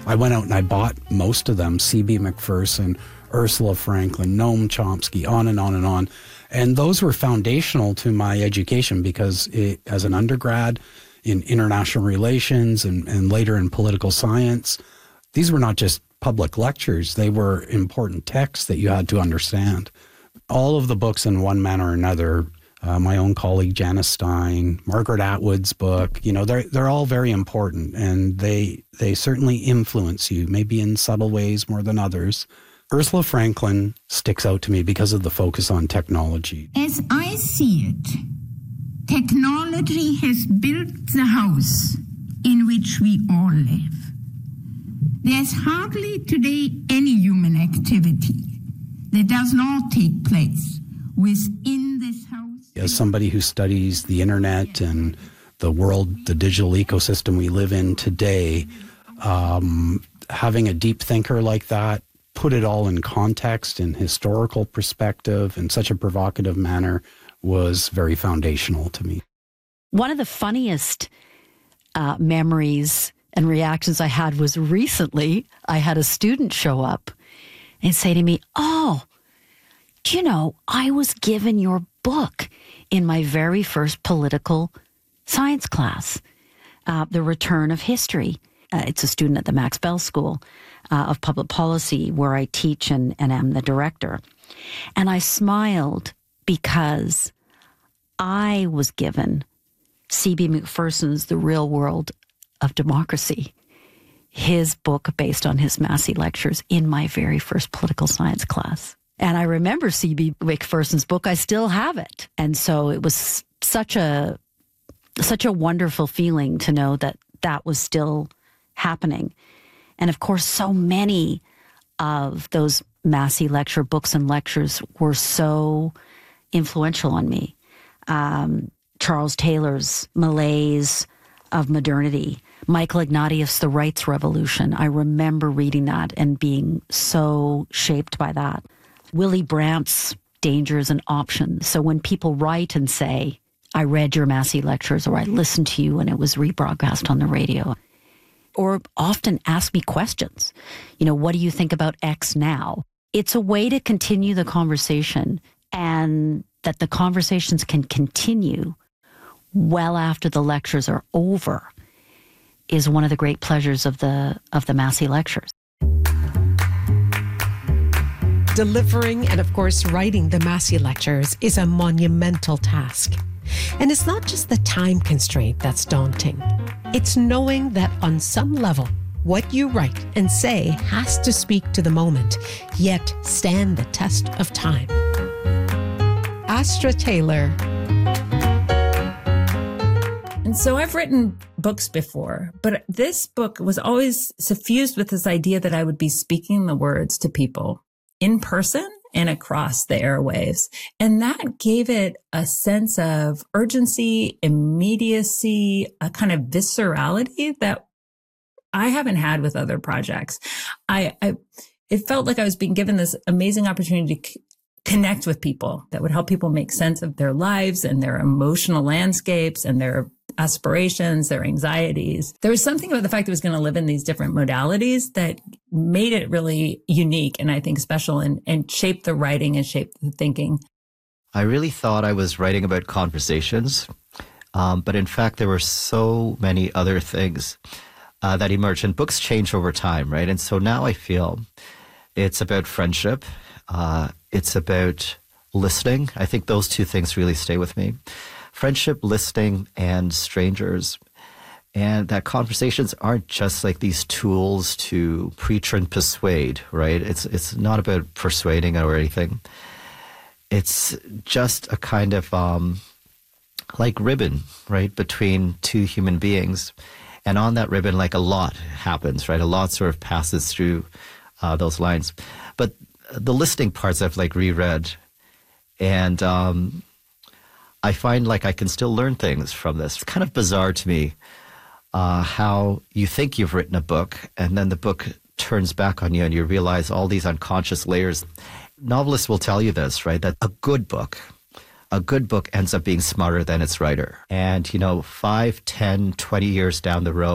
I went out and I bought most of them, C.B. Macpherson, Ursula Franklin, Noam Chomsky, on and on and on. And those were foundational to my education because as an undergrad in international relations and later in political science, these were not just public lectures. They were important texts that you had to understand. All of the books in one manner or another, my own colleague Janice Stein, Margaret Atwood's book, they're all very important, and they certainly influence you, maybe in subtle ways more than others. Ursula Franklin sticks out to me because of the focus on technology. As I see it, technology has built the house in which we all live. There's hardly today any human activity that does not take place within this house. As somebody who studies the internet and the world, the digital ecosystem we live in today, having a deep thinker like that put it all in context and historical perspective in such a provocative manner was very foundational to me. One of the funniest memories and reactions I had was recently I had a student show up and say to me, "Oh, do you know, I was given your book in my very first political science class, The Return of History." It's a student at the Max Bell School of Public Policy where I teach and am the director. And I smiled because I was given C.B. Macpherson's The Real World of Democracy, his book based on his Massey lectures, in my very first political science class. And I remember C.B. Macpherson's book. I still have it. And so it was such a wonderful feeling to know that that was still happening. And of course, so many of those Massey lecture books and lectures were so influential on me. Charles Taylor's Malaise of Modernity, Michael Ignatieff's The Rights Revolution. I remember reading that and being so shaped by that. Willy Brandt's Dangers and Options. So when people write and say, "I read your Massey lectures," or "I listened to you and it was rebroadcast on the radio," or often ask me questions, "What do you think about X now?" It's a way to continue the conversation, and that the conversations can continue well after the lectures are over is one of the great pleasures of the Massey lectures. Delivering and, of course, writing the Massey lectures is a monumental task. And it's not just the time constraint that's daunting. It's knowing that on some level, what you write and say has to speak to the moment, yet stand the test of time. Astra Taylor. And so I've written books before, but this book was always suffused with this idea that I would be speaking the words to people in person and across the airwaves. And that gave it a sense of urgency, immediacy, a kind of viscerality that I haven't had with other projects. It felt like I was being given this amazing opportunity to connect with people that would help people make sense of their lives and their emotional landscapes and their aspirations, their anxieties. There was something about the fact that it was going to live in these different modalities that made it really unique and I think special and shaped the writing and shaped the thinking. I really thought I was writing about conversations, but in fact, there were so many other things that emerged, and books change over time, right? And so now I feel it's about friendship. It's about listening. I think those two things really stay with me. Friendship, listening, and strangers. And that conversations aren't just like these tools to preach and persuade, right? It's not about persuading or anything. It's just a kind of like ribbon, right, between two human beings. And on that ribbon, like a lot happens, right? A lot sort of passes through those lines. But the listening parts I've like reread, and I find like I can still learn things from this. It's kind of bizarre to me how you think you've written a book and then the book turns back on you and you realize all these unconscious layers. Novelists will tell you this, right? That a good book ends up being smarter than its writer. And, 5, 10, 20 years down the road,